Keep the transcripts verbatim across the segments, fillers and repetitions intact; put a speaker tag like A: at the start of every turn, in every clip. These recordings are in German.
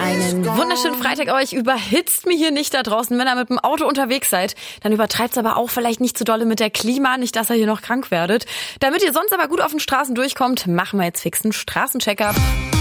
A: Einen wunderschönen Freitag euch. Überhitzt mir hier nicht da draußen. Wenn ihr mit dem Auto unterwegs seid, dann übertreibt's aber auch vielleicht nicht zu dolle mit der Klima. Nicht, dass ihr hier noch krank werdet. Damit ihr sonst aber gut auf den Straßen durchkommt, machen wir jetzt fix einen Straßencheck-up.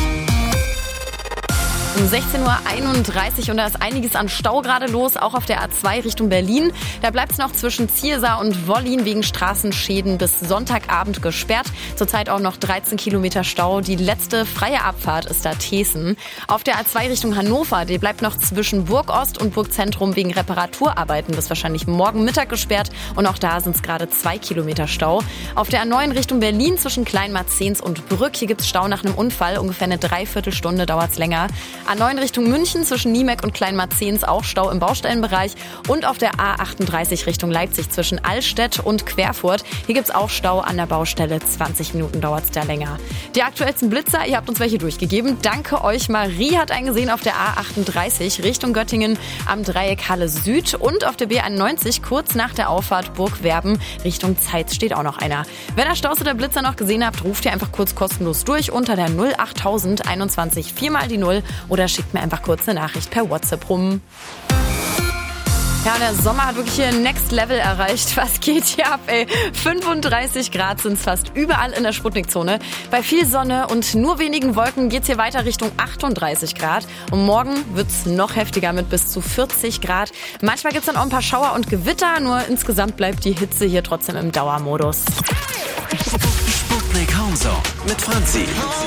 A: Um sechzehn Uhr einunddreißig und da ist einiges an Stau gerade los, auch auf der A zwei Richtung Berlin. Da bleibt es noch zwischen Ziersar und Wollin wegen Straßenschäden bis Sonntagabend gesperrt. Zurzeit auch noch dreizehn Kilometer Stau. Die letzte freie Abfahrt ist da Thesen. Auf der A zwei Richtung Hannover, die bleibt noch zwischen Burgost und Burgzentrum wegen Reparaturarbeiten bis wahrscheinlich morgen Mittag gesperrt. Und auch da sind es gerade zwei Kilometer Stau. Auf der A neun Richtung Berlin zwischen Kleinmarzens und Brück, hier gibt es Stau nach einem Unfall. Ungefähr eine Dreiviertelstunde dauert es länger. A neun Richtung München zwischen Niemek und Kleinmarzens auch Stau im Baustellenbereich und auf der A achtunddreißig Richtung Leipzig zwischen Allstedt und Querfurt. Hier gibt's auch Stau an der Baustelle. zwanzig Minuten dauert's da länger. Die aktuellsten Blitzer, ihr habt uns welche durchgegeben. Danke euch. Marie hat einen gesehen auf der A achtunddreißig Richtung Göttingen am Dreieck Halle Süd und auf der B einundneunzig kurz nach der Auffahrt Burgwerben Richtung Zeitz steht auch noch einer. Wenn ihr Staus oder Blitzer noch gesehen habt, ruft ihr einfach kurz kostenlos durch unter der null achttausend einundzwanzig viermal die null oder schickt mir einfach kurz eine Nachricht per WhatsApp rum. Ja, der Sommer hat wirklich hier Next Level erreicht. Was geht hier ab, ey? fünfunddreißig Grad sind es fast überall in der Sputnikzone. Bei viel Sonne und nur wenigen Wolken geht's hier weiter Richtung achtunddreißig Grad. Und morgen wird's noch heftiger mit bis zu vierzig Grad. Manchmal gibt's dann auch ein paar Schauer und Gewitter, nur insgesamt bleibt die Hitze hier trotzdem im Dauermodus.
B: Sputnik Homezone mit Franzi.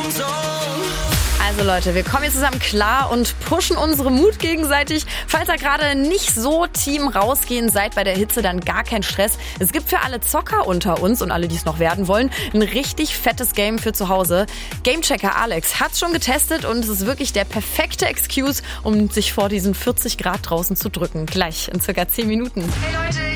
A: Also Leute, wir kommen jetzt zusammen klar und pushen unsere Mut gegenseitig. Falls ihr gerade nicht so Team rausgehen seid bei der Hitze, dann gar kein Stress. Es gibt für alle Zocker unter uns und alle, die es noch werden wollen, ein richtig fettes Game für zu Hause. Gamechecker Alex hat's schon getestet und es ist wirklich der perfekte Excuse, um sich vor diesen vierzig Grad draußen zu drücken. Gleich in circa zehn Minuten.
C: Hey Leute.